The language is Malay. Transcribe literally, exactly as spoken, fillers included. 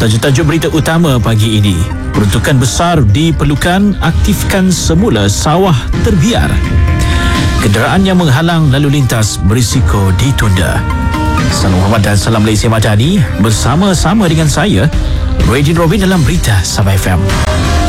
Tajuk-tajuk berita utama pagi ini. Peruntukan besar diperlukan, aktifkan semula sawah terbiar. Kenderaan yang menghalang lalu lintas berisiko ditunda. Salam Muhammad dan salam Malaysia Madani. Bersama-sama dengan saya, Radin Robin dalam Berita Sabah F M.